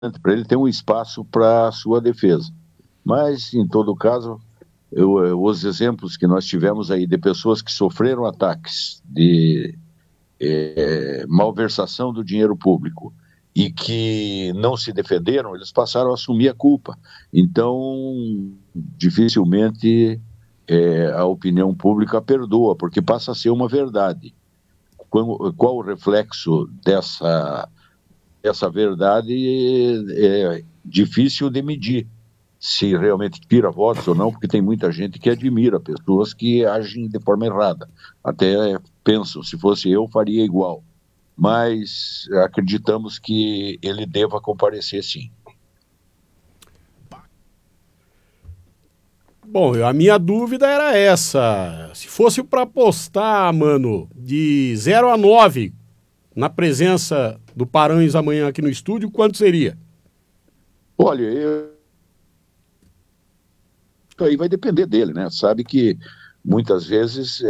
para ele ter um espaço para a sua defesa. Mas, em todo caso, os exemplos que nós tivemos aí de pessoas que sofreram ataques de malversação do dinheiro público e que não se defenderam, eles passaram a assumir a culpa. Então, dificilmente a opinião pública perdoa, porque passa a ser uma verdade. Qual o reflexo dessa verdade é difícil de medir, se realmente tira votos ou não, porque tem muita gente que admira pessoas que agem de forma errada. Até pensam, se fosse eu, faria igual. Mas acreditamos que ele deva comparecer, sim. Bom, a minha dúvida era essa. Se fosse para apostar, mano, de 0 a 9 na presença do Paranhos amanhã aqui no estúdio, quanto seria? Olha, isso aí vai depender dele, né? Sabe que muitas vezes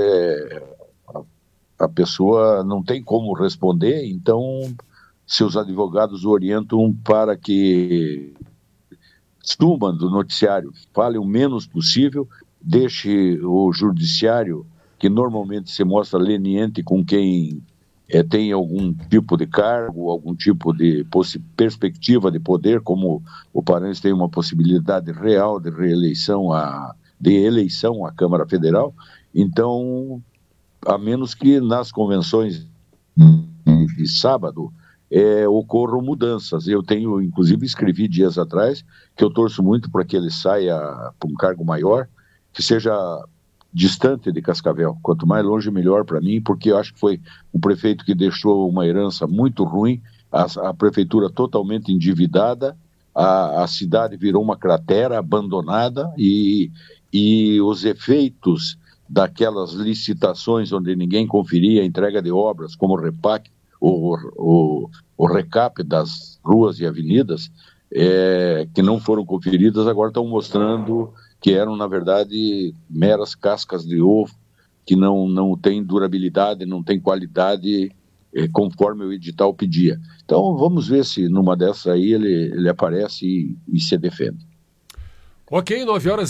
a pessoa não tem como responder, então seus advogados orientam para que sumam do noticiário, fale o menos possível, deixe o judiciário, que normalmente se mostra leniente com quem tem algum tipo de cargo, algum tipo de perspectiva de poder, como o Paranhos tem uma possibilidade real de eleição à Câmara Federal. Então, a menos que nas convenções de sábado ocorram mudanças. Eu tenho, inclusive, escrevi dias atrás que eu torço muito para que ele saia para um cargo maior, que seja distante de Cascavel. Quanto mais longe, melhor para mim, porque eu acho que foi um prefeito que deixou uma herança muito ruim, a prefeitura totalmente endividada, a cidade virou uma cratera abandonada e os efeitos daquelas licitações onde ninguém conferia a entrega de obras, como o REPAC, o recap das ruas e avenidas, que não foram conferidas, agora estão mostrando que eram, na verdade, meras cascas de ovo, que não tem durabilidade, não tem qualidade, conforme o edital pedia. Então, vamos ver se numa dessas aí ele aparece e se defende. Ok,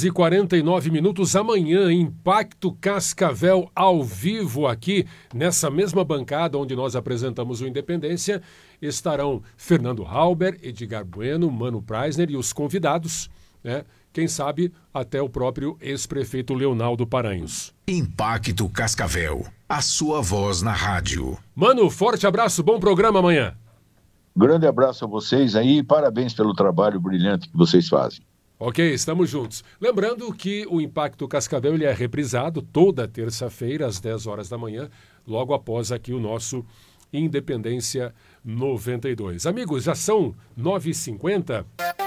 9h49. Amanhã, Impacto Cascavel ao vivo aqui, nessa mesma bancada onde nós apresentamos o Independência, estarão Fernando Halber, Edgar Bueno, Mano Preisner e os convidados, né? Quem sabe até o próprio ex-prefeito Leonaldo Paranhos. Impacto Cascavel, a sua voz na rádio. Mano, forte abraço, bom programa amanhã. Grande abraço a vocês aí e parabéns pelo trabalho brilhante que vocês fazem. Ok, estamos juntos. Lembrando que o Impacto Cascavel ele é reprisado toda terça-feira às 10 horas da manhã, logo após aqui o nosso Independência 92. Amigos, já são 9h50.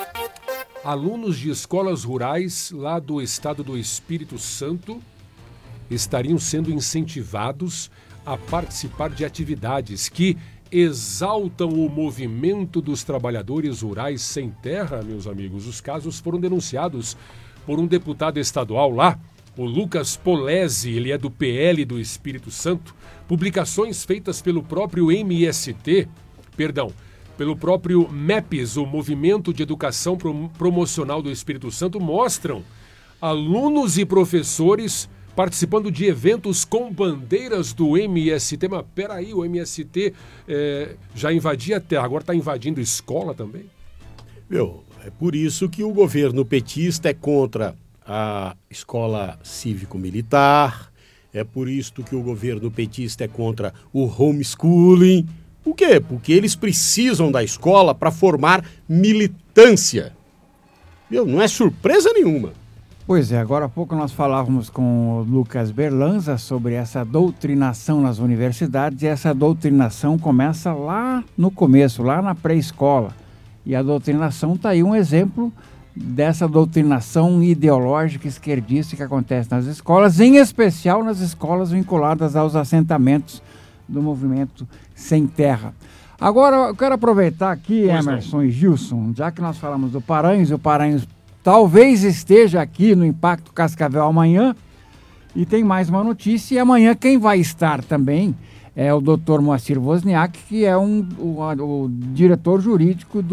Alunos de escolas rurais lá do estado do Espírito Santo estariam sendo incentivados a participar de atividades que exaltam o movimento dos trabalhadores rurais sem terra, meus amigos. Os casos foram denunciados por um deputado estadual lá, o Lucas Polese, ele é do PL do Espírito Santo. Publicações feitas pelo próprio pelo próprio MEPES, o Movimento de Educação Promocional do Espírito Santo, mostram alunos e professores participando de eventos com bandeiras do MST. Mas peraí, o MST já invadia a terra, agora está invadindo escola também? É por isso que o governo petista é contra a escola cívico-militar, é por isso que o governo petista é contra o homeschooling. Por quê? Porque eles precisam da escola para formar militância. Não é surpresa nenhuma. Pois é, agora há pouco nós falávamos com o Lucas Berlanza sobre essa doutrinação nas universidades, e essa doutrinação começa lá no começo, lá na pré-escola. E a doutrinação está aí um exemplo dessa doutrinação ideológica esquerdista que acontece nas escolas, em especial nas escolas vinculadas aos assentamentos do movimento Sem Terra. Agora, eu quero aproveitar aqui, Emerson e Gilson, já que nós falamos do Paranhos, e o Paranhos talvez esteja aqui no Impacto Cascavel amanhã, e tem mais uma notícia, e amanhã quem vai estar também é o Dr. Moacir Wozniak, que é o diretor jurídico do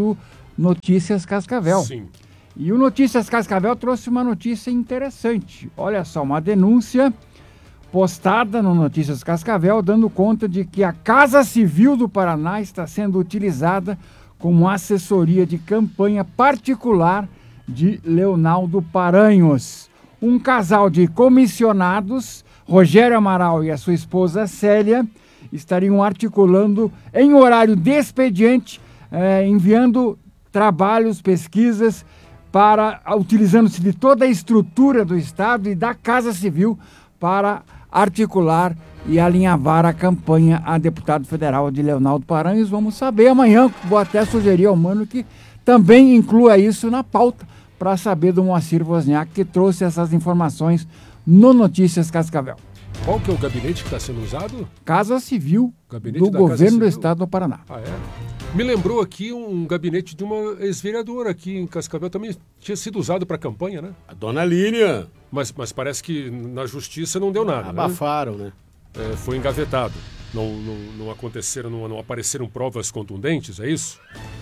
Notícias Cascavel. Sim. E o Notícias Cascavel trouxe uma notícia interessante. Olha só, uma denúncia postada no Notícias Cascavel dando conta de que a Casa Civil do Paraná está sendo utilizada como assessoria de campanha particular de Leonardo Paranhos. Um casal de comissionados, Rogério Amaral e a sua esposa Célia, estariam articulando em horário de expediente, enviando trabalhos, pesquisas, utilizando-se de toda a estrutura do Estado e da Casa Civil para articular e alinhavar a campanha a deputado federal de Leonardo Paranhos. Vamos saber amanhã, vou até sugerir ao Mano que também inclua isso na pauta, para saber do Moacir Wozniak, que trouxe essas informações no Notícias Cascavel. Qual que é o gabinete que está sendo usado? Casa Civil Gabinete do da governo Casa Civil do Estado do Paraná. Ah, é? Me lembrou aqui um gabinete de uma ex-vereadora aqui em Cascavel, também tinha sido usado para campanha, né? A dona Línia. Mas parece que na justiça não deu nada, Abafaram, né? Foi engavetado. Não apareceram provas contundentes, é isso?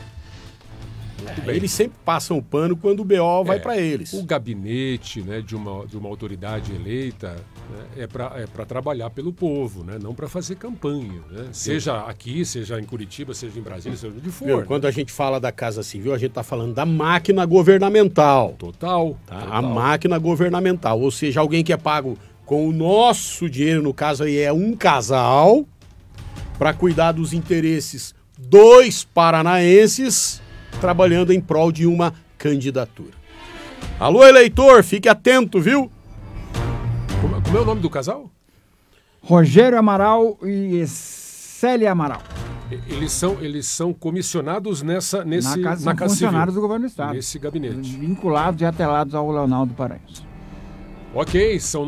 Muito bem. Eles sempre passam o pano quando o BO vai para eles. O gabinete, né, de uma autoridade eleita, né, é para trabalhar pelo povo, né, não para fazer campanha. Né? Seja aqui, seja em Curitiba, seja em Brasília, seja onde for. Quando a gente fala da Casa Civil, a gente está falando da máquina governamental. Total. A máquina governamental. Ou seja, alguém que é pago com o nosso dinheiro, no caso aí é um casal, para cuidar dos interesses dos paranaenses, trabalhando em prol de uma candidatura. Alô, eleitor, fique atento, viu? Como é o nome do casal? Rogério Amaral e Célia Amaral. Eles são comissionados na Casa São funcionários Civil, do governo do Estado. nesse gabinete. Vinculados e atelados ao Leonardo Paranhos. Ok, são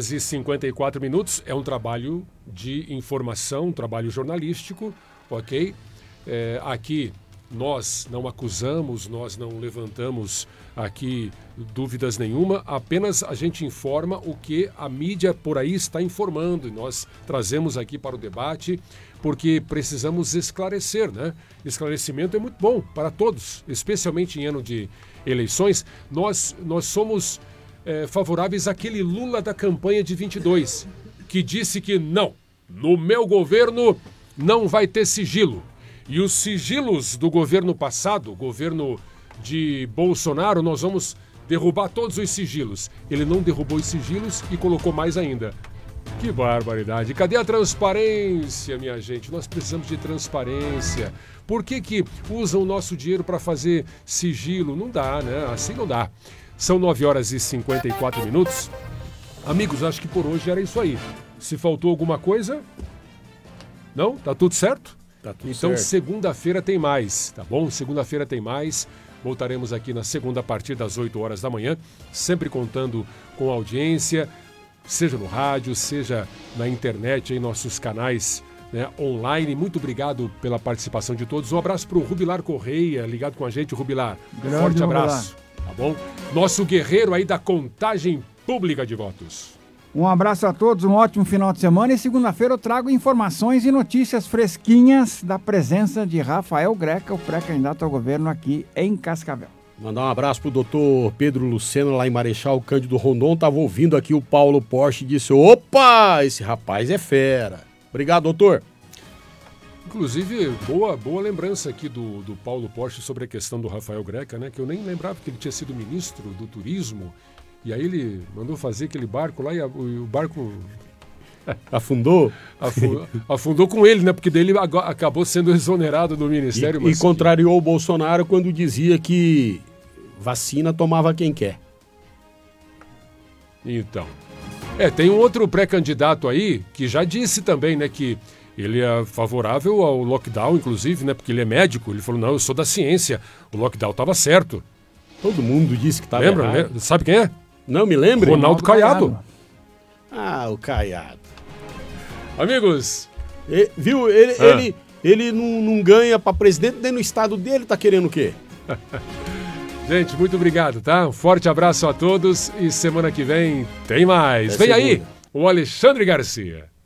9h54. É um trabalho de informação, um trabalho jornalístico, ok? Aqui nós não acusamos, nós não levantamos aqui dúvidas nenhuma, apenas a gente informa o que a mídia por aí está informando e nós trazemos aqui para o debate porque precisamos esclarecer, né? Esclarecimento é muito bom para todos, especialmente em ano de eleições. Nós somos favoráveis àquele Lula da campanha de 22, que disse que não, no meu governo não vai ter sigilo. E os sigilos do governo passado, governo de Bolsonaro, nós vamos derrubar todos os sigilos. Ele não derrubou os sigilos e colocou mais ainda. Que barbaridade. Cadê a transparência, minha gente? Nós precisamos de transparência. Por que usam o nosso dinheiro para fazer sigilo? Não dá, né? Assim não dá. São 9h54. Amigos, acho que por hoje era isso aí. Se faltou alguma coisa? Não? Tá tudo certo? Tá tudo então, certo. segunda-feira tem mais, tá bom? Segunda-feira tem mais. Voltaremos aqui na segunda a partir das 8 horas da manhã, sempre contando com a audiência, seja no rádio, seja na internet, em nossos canais, né, online. Muito obrigado pela participação de todos. Um abraço para o Rubilar Correia, ligado com a gente, Rubilar. Forte abraço, tá bom? Nosso guerreiro aí da contagem pública de votos. Um abraço a todos, um ótimo final de semana e segunda-feira eu trago informações e notícias fresquinhas da presença de Rafael Greca, o pré-candidato ao governo aqui em Cascavel. Mandar um abraço pro doutor Pedro Luceno lá em Marechal Cândido Rondon, tava ouvindo aqui o Paulo Porsche e disse, opa, esse rapaz é fera. Obrigado, doutor. Inclusive, boa lembrança aqui do Paulo Porsche sobre a questão do Rafael Greca, né? Que eu nem lembrava que ele tinha sido ministro do turismo. E aí ele mandou fazer aquele barco lá e o barco afundou? Afundou com ele, né? Porque daí ele acabou sendo exonerado do ministério. E contrariou o Bolsonaro quando dizia que vacina tomava quem quer. Então. Tem um outro pré-candidato aí que já disse também, né? Que ele é favorável ao lockdown, inclusive, né? Porque ele é médico. Ele falou, não, eu sou da ciência. O lockdown estava certo. Todo mundo disse que estava errado. Lembra? Sabe quem é? Não me lembro. Ronaldo Caiado. Ah, o Caiado. Amigos. Viu? Ele não ganha para presidente, nem no estado dele tá querendo o quê? Gente, muito obrigado, tá? Um forte abraço a todos e semana que vem tem mais. Vem aí o Alexandre Garcia.